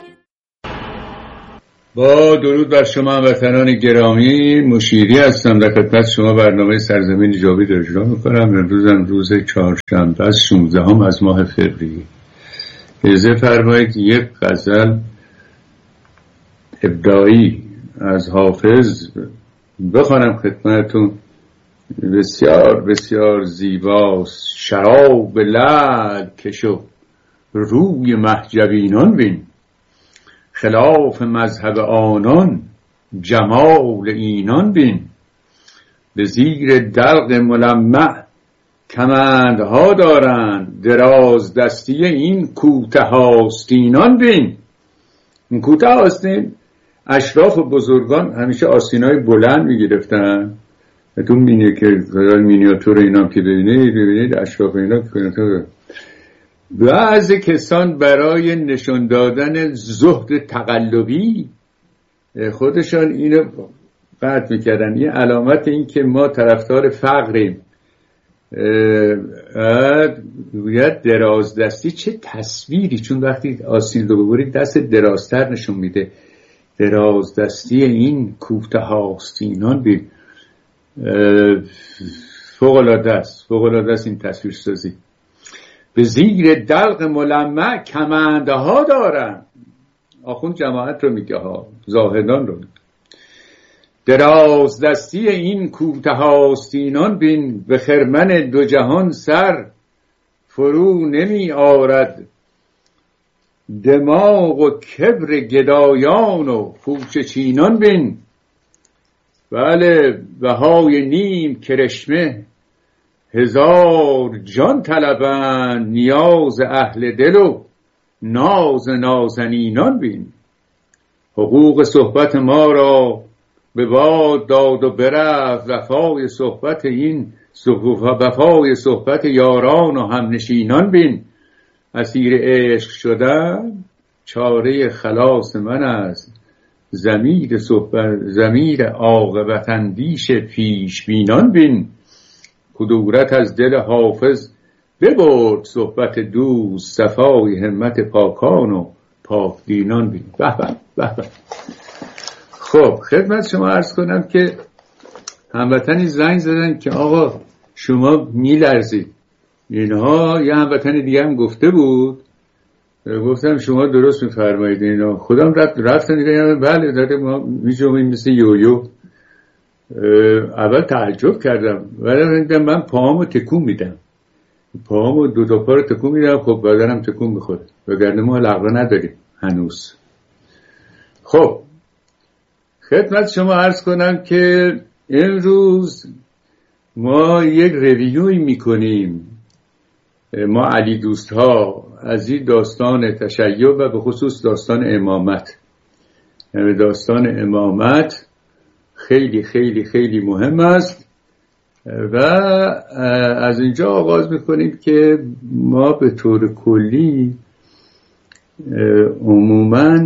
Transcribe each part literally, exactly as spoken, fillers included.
با درود بر شما وطنان گرامی، مشیری هستم در خدمت شما برنامه سرزمین جاوید اجرا میکنم. امروزم روز چهارشنبه است، شانزدهم از ماه فوریه. اجازه فرمایید یک غزل ابداعی از حافظ بخوانم خدمتتون. بسیار بسیار زیباست. شراب لعل کشو روی مهجبینان بین، خلاف مذهب آنان جمال اینان بین. به زیر دلق ملمع کمندها دارند، دراز دستی این کوته آستینان بین. این کوته آستین اشراف و بزرگان همیشه آستینای بلند میگرفتن. تو مینی که مینیاتور اینام که ببینید ببینید اشراف اینا که بعضی کسان برای نشان دادن زهد تقلبی خودشان اینو قطع میکردن. این علامت این که ما طرفدار فقریم. باید دراز دستی، چه تصویری، چون وقتی آستین رو ببرید دست درازتر نشون میده. دراز دستی این کوته آستینان بین. فوق العاده است، فوق العاده است این تصویر سازی. به زیر دلق ملمع کمندها دارن. آخوند جماعت رو میگه ها، زاهدان رو. دراز دستی این کوته آستینان بین، به خرمن دو جهان سر فرو نمی آرد. دماغ و کبر گدایان و خوشه چینان بین. بله، بهای نیم کرشمه هزار جان طلبند، نیاز اهل دل و ناز نازنینان بین. حقوق صحبت ما را به باد داد و برفت، وفای صحبت این وفای صحبت یاران و همنشینان بین. اسیر عشق شدن چاره خلاص من است، ضمیر صحبت ضمیر عاقبت اندیش پیش بینان بین. کدورت از دل حافظ ببرد صحبت دوست، صفای همت پاکان و پاک دینان بین. به به به به. خب خدمت شما عرض کنم که هموطنی زنگ زدن که آقا شما میلرزید. اینها یه هموطن دیگه هم گفته بود، گفتم شما درست میفرمایید. اینا خودم رفت رفتن دیگه بله داره ما میجومیم مثل یویو. اول تعجب کردم ولی من پاهامو تکون میدم، پاهامو دو تا پا رو تکون میدم. خب بدنم تکون میخوره، وگرنه ما لغوه نداریم هنوز. خب خدمت شما عرض کنم که امروز ما یک ریویوی میکنیم، ما علی دوست ها، از این داستان تشیع و به خصوص داستان امامت. یعنی داستان امامت خیلی خیلی خیلی مهم است و از اینجا آغاز میکنیم که ما به طور کلی عموماً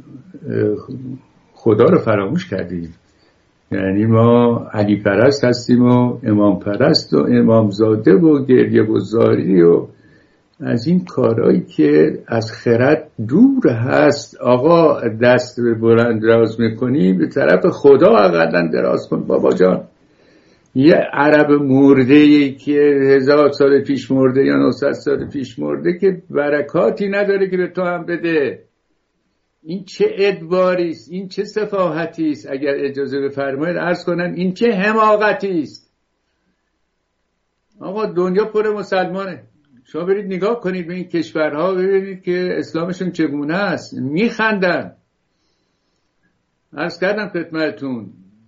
خدا رو فراموش کردیم. یعنی ما علی پرست هستیم و امام پرست و امامزاده و گریه گذاری و از این کارهایی که از خرد دور هست. آقا دست به بلند دراز میکنی به طرف خدا اقلا دراز کن بابا جان. یه عرب مرده که هزار سال پیش مرده یا نهصد سال پیش مرده که برکاتی نداره که به تو هم بده. این چه ادباری است، این چه سفاهتی است. اگر اجازه بفرمایید عرض کنم این چه حماقتی است. آقا دنیا پر مسلمانه، شما برید نگاه کنید به این کشورها ببینید که اسلامشون چگونه است. میخندن. عرض کردم خدمتتون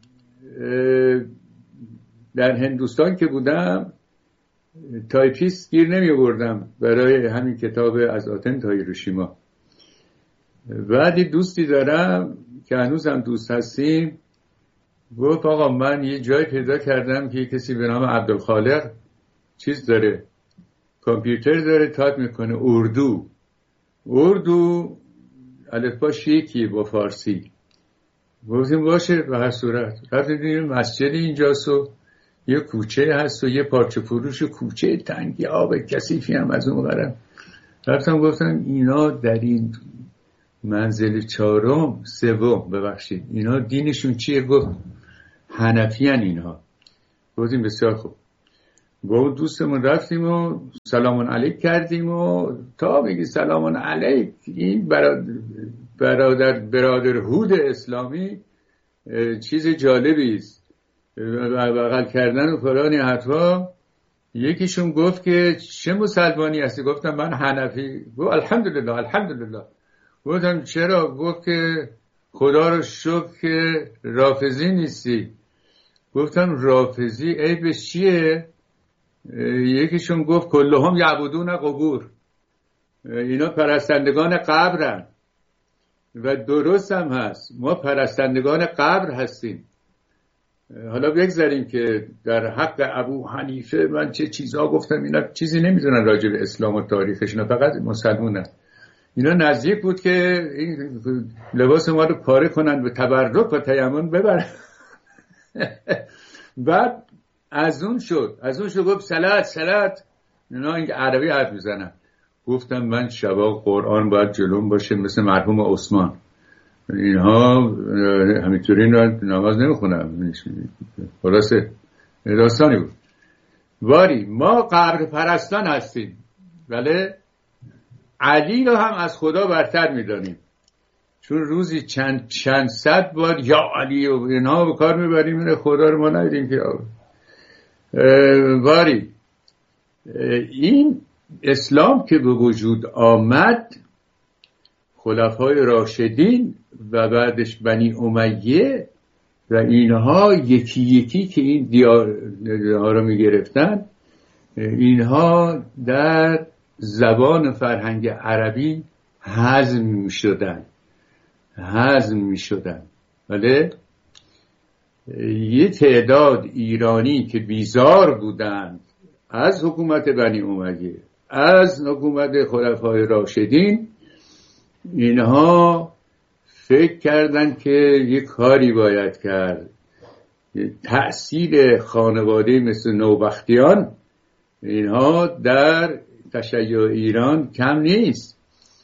در هندوستان که بودم تایپیست گیر نمی آوردم برای همین کتاب از آتن تا هیروشیما. بعدی دوستی دارم که هنوز هم دوست هستیم، گفت آقا من یه جای پیدا کردم که کسی به نام عبدالخالق چیز داره، کامپیوتر داره تایپ میکنه اردو. اردو الفباش یکیه با فارسی. گفتیم باشه به هر صورت. رفتیم دیدیم مسجد اینجاست و یه کوچه هست و یه پارچه فروش کوچه تنگی آب کثیفی هم از اون قرم. رفتم گفتم اینا در این منزل چهارم سوم ببخشید اینا دینشون چیه؟ گفت حنفیان اینها. گفتیم بسیار خوب. با اون دوستمون رفتیم و سلام علیک کردیم و تا میگی سلام علیک این برادر برادرهود اسلامی چیز جالبی است، بغل کردن و فلان حرفا. یکیشون گفت که چه مسلمانی هستی؟ گفتم من حنفی. گفت الحمدلله الحمدلله. گفتم چرا؟ گفت که خدا رو شکر که رافضی نیستی. گفتم رافضی عیبش چیه؟ یکیشون گفت کلهم یعبدون قبور، اینا پرستندگان قبرن و درست هم هست، ما پرستندگان قبر هستیم. حالا بگذاریم که در حق ابو حنیفه من چه چیزا گفتم، اینا چیزی نمیدونن راجع به اسلام و تاریخش، اینا فقط مسلمونن. اینا نزدیک بود که این لباس ما رو پاره کنن و تبرک و تیمم ببرن. بعد از اون شد از اون شد گفت صلات صلات، اینا این عربی حرف میزنن. گفتم من شبا قرآن باید جلوم باشه مثل مرحوم عثمان، اینها همینطوری نماز نمیخونم. خلاصه داستانی بود. واری ما قبر پرستان هستیم، ولی علی رو هم از خدا برتر میدانیم، چون روزی چند چند صد بار یا علی و اینها به کار میبریم، این خدا رو ما ندیدیم که. واری این اسلام که به وجود آمد، خلفای راشدین و بعدش بنی امیه و اینها یکی یکی که این دیارها رو میگرفتن، اینها در زبان فرهنگ عربی هضم میشدن هضم میشدن ولی یه تعداد ایرانی که بیزار بودند از حکومت بنی امیه، از حکومت خلفای راشدین، اینها فکر کردن که یک کاری باید کرد. تأثیر خانواده مثل نوبختیان اینها در تشیع ایران کم نیست.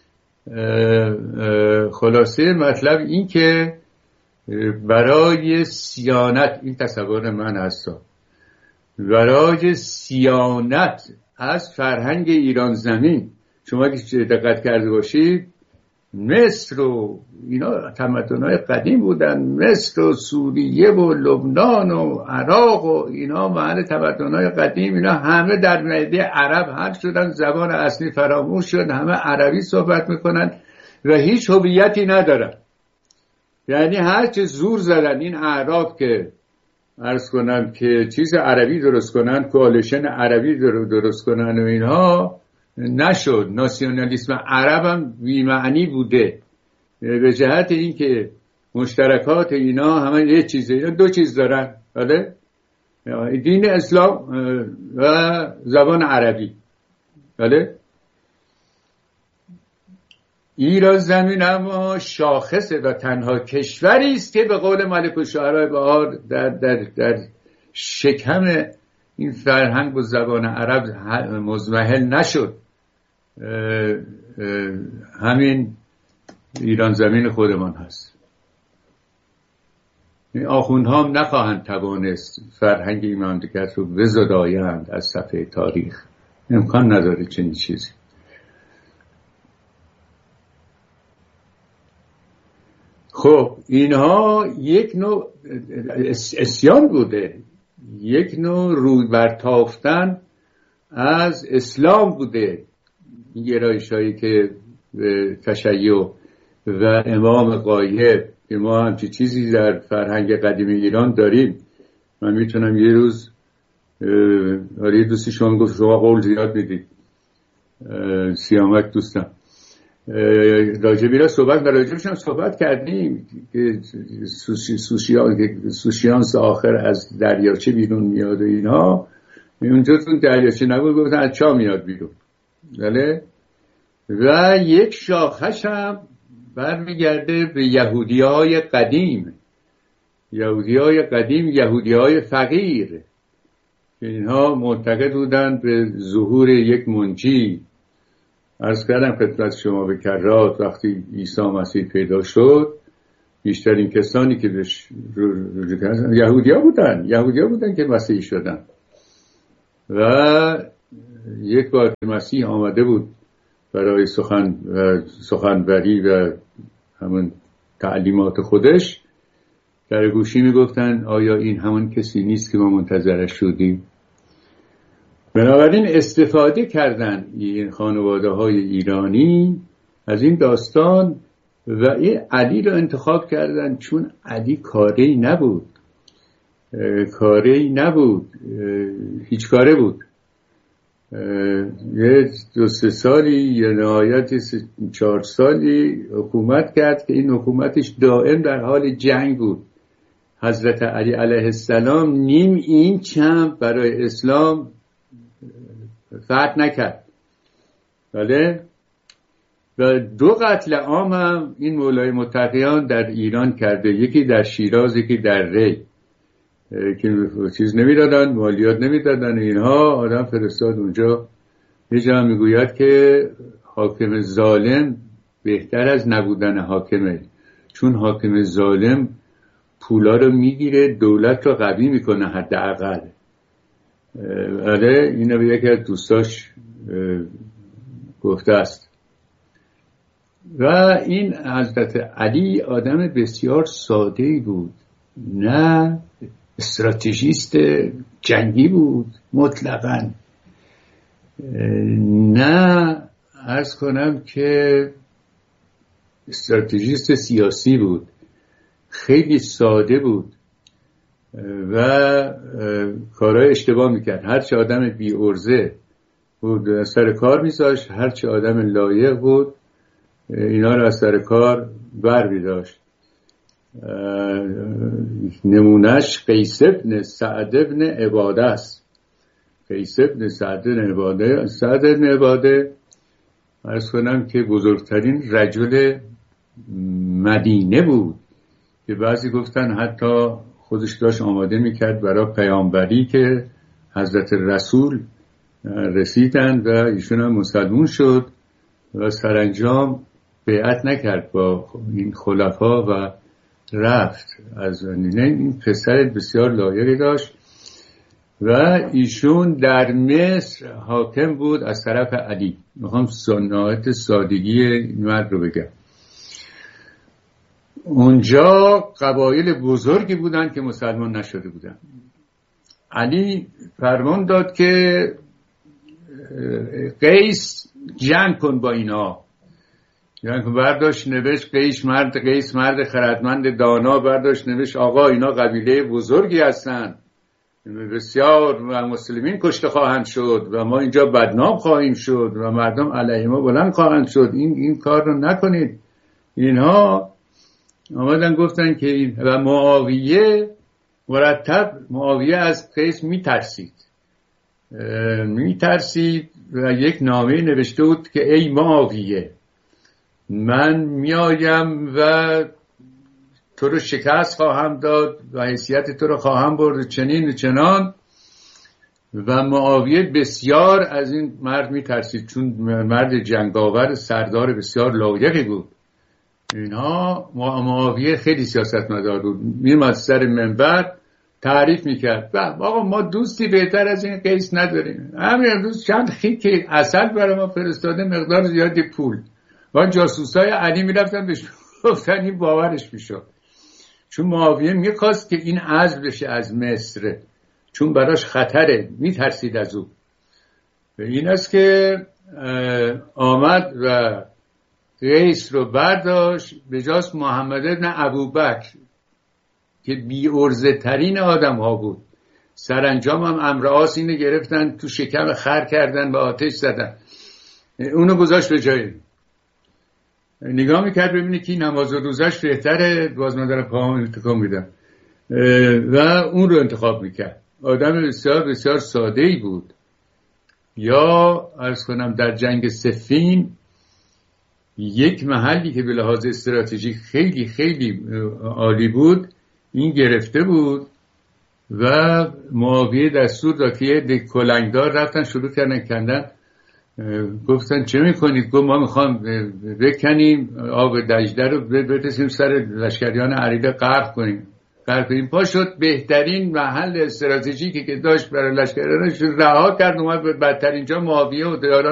خلاصه مطلب این که برای صیانت، این تصور من هست، برای صیانت از فرهنگ ایران زمین، شما که دقت کرده باشید مصر و اینا تمدن‌های قدیم بودن، مصر و سوریه و لبنان و عراق و اینا محل تمدن‌های قدیم، اینا همه در معده عرب حل شدن، زبان اصلی فراموش شد، همه عربی صحبت میکنن و هیچ هویتی ندارن. یعنی هر چه زور زدن این اعراب که عرض کنن که چیز عربی درست کنن، کوالشن عربی درست کنن و اینها، نشد. ناسیونالیسم عرب هم بی‌معنی بوده به جهت این که مشترکات اینا همه یه چیزه، اینا دو چیز دارن، بله، دین اسلام و زبان عربی، بله. ایران زمین اما شاخصه و تنها کشوری است که به قول ملک الشعراء بهار در, در, در شکم این فرهنگ و زبان عرب مزمحل نشد. اه اه همین ایران زمین خودمان هست. این آخوندها هم نخواهند توانست فرهنگ این مملکت رو بزدایند از صفحه تاریخ، امکان نداره چنین چیزی. خب اینها یک نوع اسیان بوده، یک نوع روی برتافتن از اسلام بوده. این گرایش هایی که تشیع و امام غایب که ما همچی چیزی در فرهنگ قدیم ایران داریم. من میتونم یه روز یه دوستی شما گفت شما قول زیاد میدید، سیامک دوستم، راجبی را صحبت و راجبش هم صحبت کردیم که سوشیانس آخر از دریاچه بیرون میاد و اینها. اونجا تو دریاچه نبود، گفتن از چا میاد بیرون، بله. و یک شاخش هم برمیگرده به یهودی های قدیم، یهودی های قدیم، یهودی های فقیر، که اینها معتقد بودن به ظهور یک منجی عرض کردم خدمت شما به کرات وقتی عیسی مسیح پیدا شد بیشترین کسانی که بهش رجوع کردن یهودیا بودن یهودیا بودن که مسیحی شدن. و یک بار مسیح آمده بود برای سخن و سخنوری و همون تعلیمات خودش، در گوشی میگفتن آیا این همون کسی نیست که ما منتظرش شدیم؟ بنابراین استفاده کردن این خانواده های ایرانی از این داستان و این علی رو انتخاب کردن چون علی کاری نبود کاری نبود هیچ کاره بود. یه دو سه سالی یا نهایت چهار سالی حکومت کرد که این حکومتش دائم در حال جنگ بود. حضرت علی علیه السلام نیم اینچ هم برای اسلام فرق نکرد. بله و دو قتل عام هم این مولای متقیان در ایران کرده، یکی در شیراز یکی در ری که چیز نمیدادن، مالیات نمیدادن، اینها آدم فرستاد اونجا. یه جا میگوید که حاکم ظالم بهتر از نبودن حاکمه، چون حاکم ظالم پولا رو میگیره دولت رو قوی میکنه حداقل. آره اینو به یکی از دوستاش گفته است. و این حضرت علی آدم بسیار ساده‌ای بود، نه استراتژیست جنگی بود مطلقاً، نه عرض کنم که استراتژیست سیاسی بود، خیلی ساده بود و کارهای اشتباه میکرد. هرچه آدم بی ارزه بود سر کار میذاشت، هرچه آدم لایق بود اینا رو از سر کار بر میداشت. نمونش قیس ابن سعد ابن عباده است. قیس ابن سعد ابن عباده سعد ابن عباده عرض کنم که بزرگترین رجل مدینه بود که بعضی گفتن حتی خودش داشت آماده میکرد برای پیامبری که حضرت رسول رسیدن و ایشون هم مسلمون شد و سرانجام بیعت نکرد با این خلفا و رفت از این پسر بسیار لایقی داشت و ایشون در مصر حاکم بود از طرف علی. میخوام سنت سادگی این مرد رو بگم. اونجا قبایل بزرگی بودن که مسلمان نشده بودن. علی فرمان داد که قیس جنگ کن با اینا. یعنی برداشت نوشت قیس مرد قیس مرد خردمند دانا، برداشت نوشت آقا اینا قبیله بزرگی هستن، بسیار و مسلمین کشته خواهند شد و ما اینجا بدنام خواهیم شد و مردم علیه ما بلند خواهند شد، این این کار رو نکنید. اینها آمدن گفتن که این و معاویه مرتب معاویه از قیس میترسید میترسید و یک نامه نوشته بود که ای معاویه من میایم و تو رو شکست خواهم داد و حیثیت تو رو خواهم برد چنین و چنان. و معاویه بسیار از این مرد میترسید چون مرد جنگاور سردار بسیار لایقی بود. اینها معاویه خیلی سیاستمدار بود، میومد سر منبر تعریف میکرد آقا ما دوستی بهتر از این قیس نداریم، همین امروز چند خیک عسل برای ما فرستاده مقدار زیادی پول و جاسوسای علی میرفتن بهش گفتن این باورش میشد. چون معاویه میخواست که این عزل بشه از مصر چون براش خطره، میترسید از او. و این است که آمد و قیس رو برداشت به جاست محمد ابن ابوبکر که بی ارزه ترین آدم ها بود. سرانجام هم امر عاص اینو گرفتن تو شکم خر کردن و آتش زدن، اونو گذاشت به جایی. نگاه میکرد ببینه که نماز و روزش بهتره، باز من دارم پاهم انتقام میدم و اون رو انتخاب میکرد. آدم بسیار بسیار ساده‌ای بود. یا عرض کنم در جنگ صفین یک محلی که به لحاظ استراتژیک خیلی خیلی عالی بود این گرفته بود و معاویه دستور داد که یک کلنگدار رفتن شروع کردن کندن گفتن چه میکنید؟ گفت ما میخوام بکنیم آب دجله رو بتسیم سر لشکریان عریضه غرق کنیم. غرق کنیم پا شد، بهترین محل استراتژیکی که داشت برای لشکریانش رها کرد، اومد به بدترین جا معاویه و